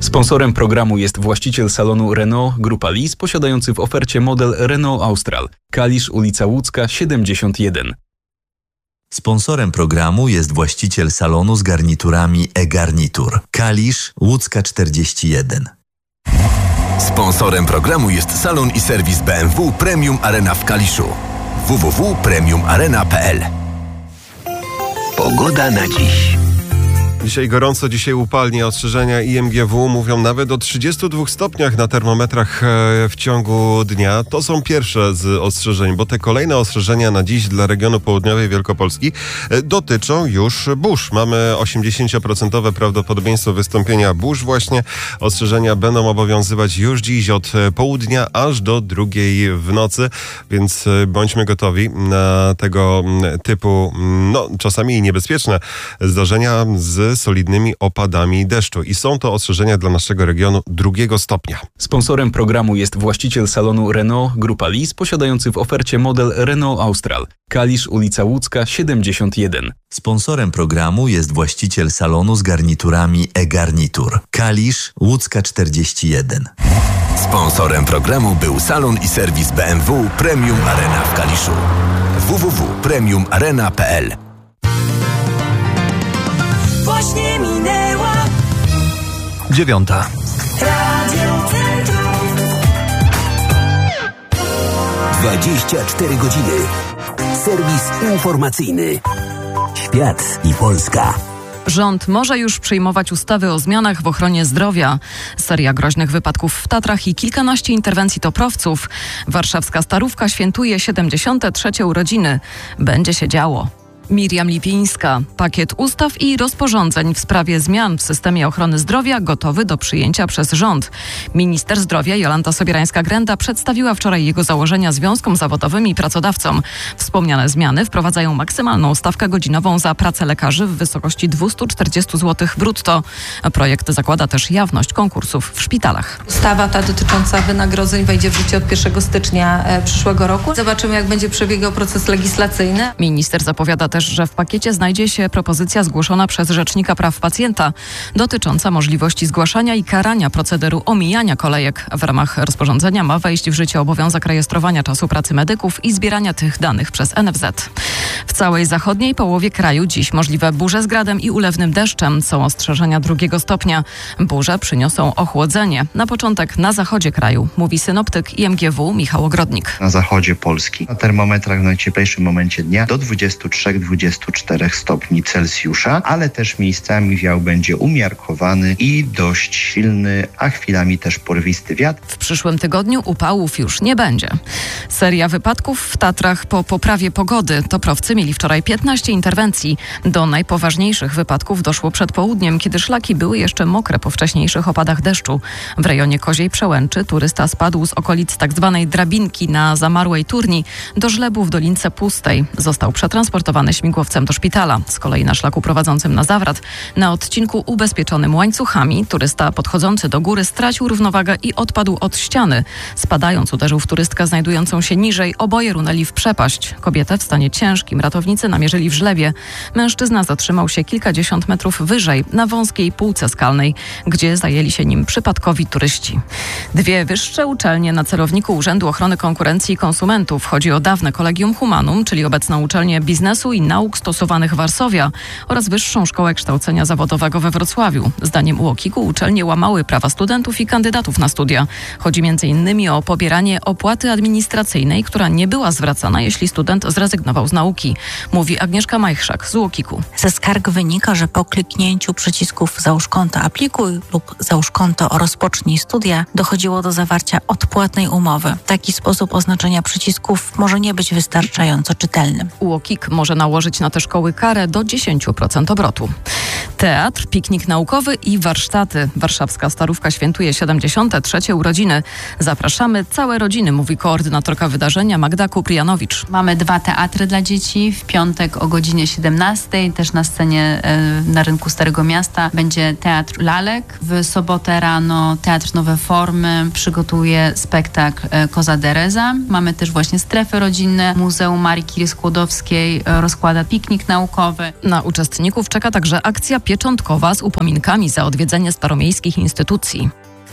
Sponsorem programu jest właściciel salonu Renault Grupa Lis, posiadający w ofercie model Renault Austral. Kalisz, ulica Łódzka, 71. Sponsorem programu jest właściciel salonu z garniturami e-Garnitur. Kalisz, Łódzka 41. Sponsorem programu jest salon i serwis BMW Premium Arena w Kaliszu. www.premiumarena.pl. Pogoda na dziś. Dzisiaj gorąco, dzisiaj upalnie. Ostrzeżenia IMGW mówią nawet o 32 stopniach na termometrach w ciągu dnia. To są pierwsze z ostrzeżeń, bo te kolejne ostrzeżenia na dziś dla regionu południowej Wielkopolski dotyczą już burz. Mamy 80% prawdopodobieństwo wystąpienia burz właśnie. Ostrzeżenia będą obowiązywać już dziś od południa aż do 2:00 w nocy, więc bądźmy gotowi na tego typu, czasami i niebezpieczne zdarzenia z solidnymi opadami deszczu. I są to ostrzeżenia dla naszego regionu 2 stopnia. Sponsorem programu jest właściciel salonu Renault Grupa Lis, posiadający w ofercie model Renault Austral. Kalisz, ulica Łódzka, 71. Sponsorem programu jest właściciel salonu z garniturami e-Garnitur. Kalisz, Łódzka 41. Sponsorem programu był salon i serwis BMW Premium Arena w Kaliszu. www.premiumarena.pl. Właśnie minęła 9. Radio Centrum. 24 godziny. Serwis informacyjny. Świat i Polska. Rząd może już przyjmować ustawy o zmianach w ochronie zdrowia. Seria groźnych wypadków w Tatrach i kilkanaście interwencji toprowców. Warszawska Starówka świętuje 73. urodziny. Będzie się działo. Miriam Lipińska. Pakiet ustaw i rozporządzeń w sprawie zmian w systemie ochrony zdrowia gotowy do przyjęcia przez rząd. Minister zdrowia Jolanta Sobierańska-Grenda przedstawiła wczoraj jego założenia związkom zawodowym i pracodawcom. Wspomniane zmiany wprowadzają maksymalną stawkę godzinową za pracę lekarzy w wysokości 240 zł brutto. Projekt zakłada też jawność konkursów w szpitalach. Ustawa ta dotycząca wynagrodzeń wejdzie w życie od 1 stycznia przyszłego roku. Zobaczymy, jak będzie przebiegał proces legislacyjny. Minister zapowiada też, że w pakiecie znajdzie się propozycja zgłoszona przez Rzecznika Praw Pacjenta dotycząca możliwości zgłaszania i karania procederu omijania kolejek. W ramach rozporządzenia ma wejść w życie obowiązek rejestrowania czasu pracy medyków i zbierania tych danych przez NFZ. W całej zachodniej połowie kraju dziś możliwe burze z gradem i ulewnym deszczem. Są ostrzeżenia 2 stopnia. Burze przyniosą ochłodzenie. Na początek na zachodzie kraju, mówi synoptyk IMGW Michał Ogrodnik. Na zachodzie Polski na termometrach w najcieplejszym momencie dnia do 23-24 stopni Celsjusza, ale też miejscami wiał będzie umiarkowany i dość silny, a chwilami też porwisty wiatr. W przyszłym tygodniu upałów już nie będzie. Seria wypadków w Tatrach po poprawie pogody. Toprowcy mieli wczoraj 15 interwencji. Do najpoważniejszych wypadków doszło przed południem, kiedy szlaki były jeszcze mokre po wcześniejszych opadach deszczu. W rejonie Koziej Przełęczy turysta spadł z okolic tzw. drabinki na zamarłej turni do żlebu w Dolince Pustej. Został przetransportowany śmigłowcem do szpitala. Z kolei na szlaku prowadzącym na Zawrat, na odcinku ubezpieczonym łańcuchami, turysta podchodzący do góry stracił równowagę i odpadł od ściany. Spadając uderzył w turystkę znajdującą się niżej. Oboje runęli w przepaść. Kobietę w stanie ciężkim ratownicy namierzyli w żlebie. Mężczyzna zatrzymał się kilkadziesiąt metrów wyżej, na wąskiej półce skalnej, gdzie zajęli się nim przypadkowi turyści. 2 wyższe uczelnie na celowniku Urzędu Ochrony Konkurencji i Konsumentów. Chodzi o dawne Collegium Humanum, czyli obecną uczelnię biznesu i nauk stosowanych Warszawia oraz Wyższą Szkołę Kształcenia Zawodowego we Wrocławiu. Zdaniem UOKiK-u uczelnie łamały prawa studentów i kandydatów na studia. Chodzi m.in. o pobieranie opłaty administracyjnej, która nie była zwracana, jeśli student zrezygnował z nauki, mówi Agnieszka Majchrzak z UOKiK-u. Ze skarg wynika, że po kliknięciu przycisków załóż konto aplikuj lub załóż konto rozpocznij studia dochodziło do zawarcia odpłatnej umowy. Taki sposób oznaczenia przycisków może nie być wystarczająco czytelny. UOKiK może nałożyć na te szkoły karę do 10% obrotu. Teatr, piknik naukowy i warsztaty. Warszawska Starówka świętuje 73. urodziny. Zapraszamy całe rodziny, mówi koordynatorka wydarzenia Magda Kuprijanowicz. Mamy 2 teatry dla dzieci. W piątek o godzinie 17 też na scenie na rynku Starego Miasta będzie Teatr Lalek. W sobotę rano Teatr Nowe Formy przygotuje spektakl Koza Dereza. Mamy też właśnie strefy rodzinne. Muzeum Marii Curie Skłodowskiej składa piknik naukowy. Na uczestników czeka także akcja pieczątkowa z upominkami za odwiedzenie staromiejskich instytucji.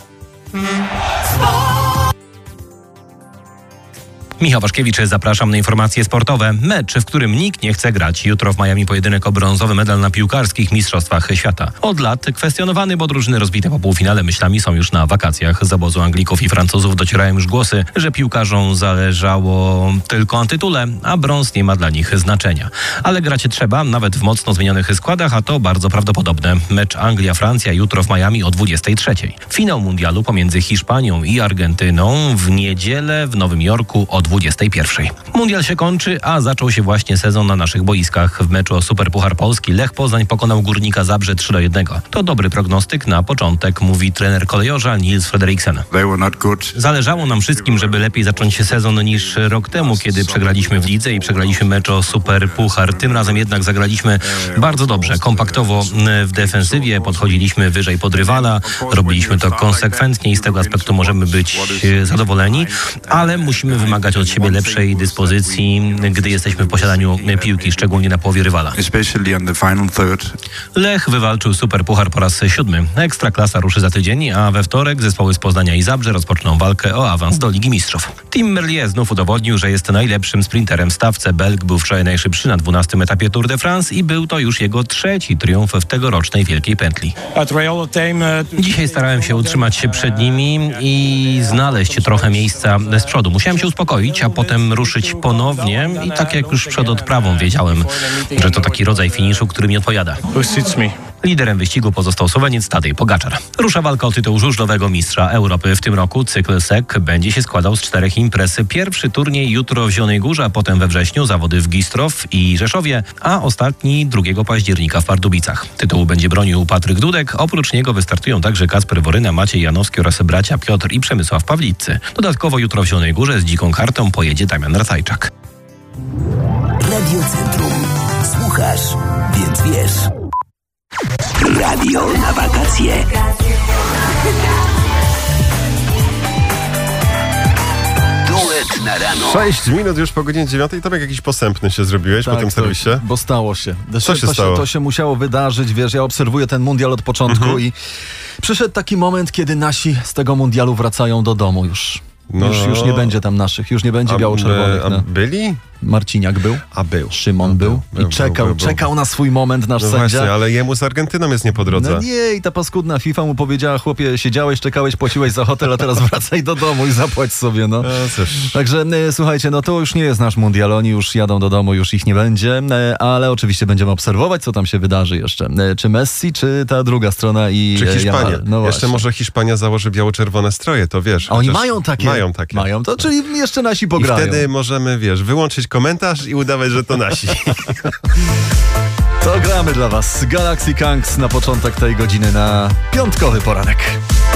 Michał Waszkiewicz, zapraszam na informacje sportowe. Mecz, w którym nikt nie chce grać. Jutro w Miami pojedynek o brązowy medal na piłkarskich mistrzostwach świata. Od lat kwestionowany, bo drużyny rozbite po półfinale myślami są już na wakacjach. Z obozu Anglików i Francuzów docierają już głosy, że piłkarzom zależało tylko na tytule, a brąz nie ma dla nich znaczenia. Ale grać trzeba, nawet w mocno zmienionych składach, a to bardzo prawdopodobne. Mecz Anglia-Francja jutro w Miami o 23:00. Finał mundialu pomiędzy Hiszpanią i Argentyną w niedzielę w Nowym Jorku o 21:00. Mundial się kończy, a zaczął się właśnie sezon na naszych boiskach. W meczu o Superpuchar Polski Lech Poznań pokonał Górnika Zabrze 3-1. To dobry prognostyk na początek, mówi trener kolejorza Nils Frederiksen. Zależało nam wszystkim, żeby lepiej zacząć sezon niż rok temu, kiedy przegraliśmy w lidze i przegraliśmy mecz o Superpuchar. Tym razem jednak zagraliśmy bardzo dobrze, kompaktowo w defensywie, podchodziliśmy wyżej pod rywala, robiliśmy to konsekwentnie i z tego aspektu możemy być zadowoleni, ale musimy wymagać od siebie lepszej dyspozycji, gdy jesteśmy w posiadaniu piłki, szczególnie na połowie rywala. Lech wywalczył Superpuchar po raz 7. Ekstraklasa ruszy za tydzień, a we wtorek zespoły z Poznania i Zabrze rozpoczną walkę o awans do Ligi Mistrzów. Tim Merlier znów udowodnił, że jest najlepszym sprinterem w stawce. Belg był wczoraj najszybszy na 12. etapie Tour de France i był to już jego 3. triumf w tegorocznej Wielkiej Pętli. Dzisiaj starałem się utrzymać się przed nimi i znaleźć trochę miejsca z przodu. Musiałem się uspokoić, a potem ruszyć ponownie i tak jak już przed odprawą wiedziałem, że to taki rodzaj finiszu, który mi odpowiada. Liderem wyścigu pozostał Słoweniec Tadej Pogaczar. Rusza walka o tytuł żużlowego mistrza Europy. W tym roku cykl SEK będzie się składał z 4 imprez. Pierwszy turniej jutro w Zielonej Górze, a potem we wrześniu zawody w Gistrow i Rzeszowie, a ostatni 2 października w Pardubicach. Tytułu będzie bronił Patryk Dudek. Oprócz niego wystartują także Kacper Woryna, Maciej Janowski oraz bracia Piotr i Przemysław Pawliccy. Dodatkowo jutro w Zielonej Górze z dziką kartą pojedzie Damian Racajczak. Radio Centrum. Słuchasz, więc wiesz. Radio na wakacje. Duet na rano. 6 minut już po godzinie 9. Tomek, jakiś posępny się zrobiłeś po tym serwisie? Bo stało się. Co się stało? To się musiało wydarzyć, wiesz, ja obserwuję ten mundial od początku i przyszedł taki moment, kiedy nasi z tego mundialu wracają do domu już. Już nie będzie tam naszych, już nie będzie biało-czerwonych. A byli? Marciniak był. A był. Szymon był. I czekał na swój moment nasz sędzia. Właśnie, ale jemu z Argentyną jest nie po drodze. No nie, i ta paskudna FIFA mu powiedziała: chłopie, siedziałeś, czekałeś, płaciłeś za hotel, a teraz wracaj do domu i zapłać sobie, no. Także słuchajcie, no to już nie jest nasz mundial, oni już jadą do domu, już ich nie będzie, ale oczywiście będziemy obserwować, co tam się wydarzy jeszcze. Czy Messi, czy ta druga strona i czy Hiszpania. No jeszcze może Hiszpania założy biało-czerwone stroje, to wiesz. A oni mają takie. Mają to, czyli jeszcze nasi pograją. I wtedy możemy, wiesz, wyłączyć komentarz i udawać, że to nasi. To gramy dla was. Galaxy Kangs na początek tej godziny na piątkowy poranek.